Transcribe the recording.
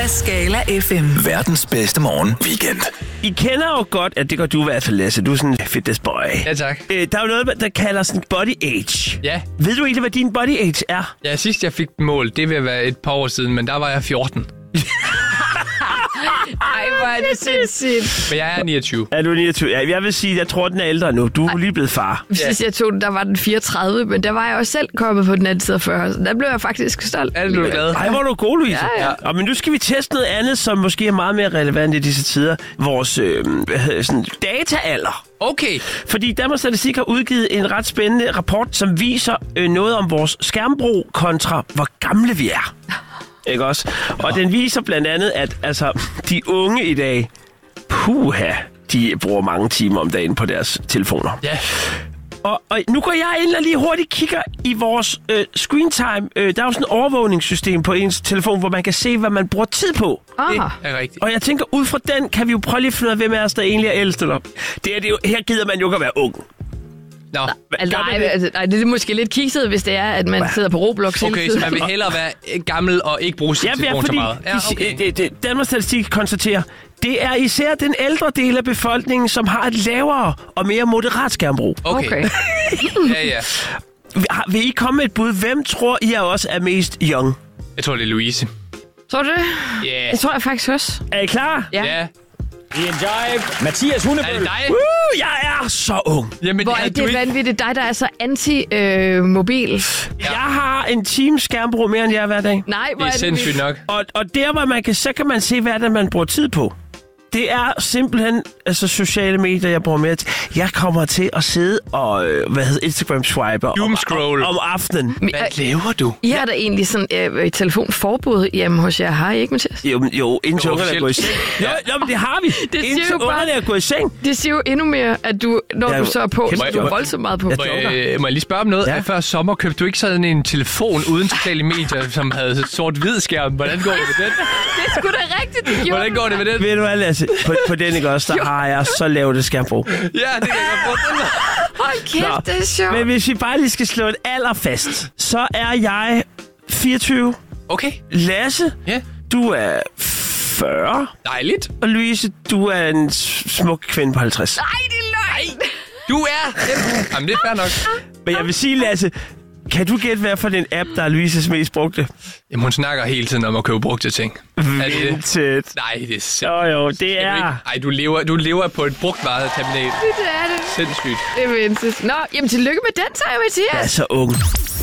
af Skala FM. Verdens bedste morgen weekend. I kender jo godt, at det gør du i hvert fald, Lasse. Du er sådan en fitness boy. Ja, tak. Der er jo noget, der kalder sådan body age. Ja. Ved du egentlig, hvad din body age er? Ja, sidst jeg fik mål, det vil være et par år siden, men der var jeg 14. Ej, hvor er det sindssygt. Men jeg er 29. Er du 29? Ja, jeg vil sige, jeg tror, den er ældre nu. Du er lige blevet far. Sidst jeg tog den, der var den 34, men der var jeg også selv kommet på den anden side af 40, så der blev jeg faktisk stolt. Er du glad? Ej, hvor er du god, Louise. Ja. Men nu skal vi teste noget andet, som måske er meget mere relevant i disse tider. Vores sådan dataalder. Okay. Fordi Danmarks Statistik har udgivet en ret spændende rapport, som viser noget om vores skærmbrug kontra hvor gamle vi er. Ikke også? Og den viser blandt andet, at altså, de unge i dag, de bruger mange timer om dagen på deres telefoner. Ja. Og nu går jeg ind og lige hurtigt kigger i vores screen time. Der er jo sådan et overvågningssystem på ens telefon, hvor man kan se, hvad man bruger tid på. Det er rigtigt. Og jeg tænker, ud fra den kan vi jo prøve lige at finde ud af, hvem af os, der egentlig er ældst. Eller? Det er jo, her gider man jo ikke at være ung. Nå. Nej, det er måske lidt kikset, hvis det er, at man sidder på Roblox hele Okay, tiden. så man vil hellere være gammel og ikke bruge sin telefon så meget. Ja, okay. Danmarks Statistik konstaterer, det er især den ældre del af befolkningen, som har et lavere og mere moderat skærmbrug. Okay. Ja. Vil I komme med et bud? Hvem tror I også er mest young? Jeg tror, det er Louise. Tror du det? Ja. Yeah. Det tror jeg faktisk også. Er I klar? Ja. Ian Jive, Mathias Hundebøl. Er det dig? Jeg er så ung. Jamen, Hvor er det vanvittigt dig, der er så anti-mobil. Jeg har en times skærmbrug mere, end jeg er hver dag. Nej, hvor Det er sindssygt nok. Og der, hvor så kan man se, hvad det er, man bruger tid på. Det er simpelthen sociale medier, jeg bruger mere til. Jeg kommer til at sidde og Instagram-swiper om aftenen. Hvad laver du? I har da egentlig sådan telefonforbud hjemme hos jer, har I ikke, Mathias? Jo, indtil ungerne er gået i seng. Jo, men det har vi. Indtil ungerne er gået i seng. Det siger jo endnu mere, at du, når du så er på, så du er voldsomt meget på. Må jeg lige spørge om noget? Ja. Før sommer købte du ikke sådan en telefon uden sociale medier, som havde sort-hvid skærm? Hvordan går det med den? Det er sgu da rigtigt, det gjorde. Hvordan går det med den? Ved du hvad, Lasse? På den, ikke også, der har jeg så lavt et skærmbrug. Ja, det kan jeg godt bruge. Hold kæft, det er sjovt. Men hvis vi bare lige skal slå et alder fast, så er jeg 24. Okay. Lasse, Ja. du er 40. Dejligt. Og Louise, du er en smuk kvinde på 50. Nej, det er løgn. Du er... Jamen, det er fair nok. Men jeg vil sige, Lasse, kan du gætte, hvad for den app, der er Louises mest brugte? Jamen, hun snakker hele tiden om at købe brugte ting. Vinted. Nej, det er simpelthen... Jo, det er... Ej, du lever på et brugtvareterminal. Det er det. Sindssygt. Det er vindsigt. Nå, jamen tillykke med den, så jeg, Mathias. Jeg er så ung.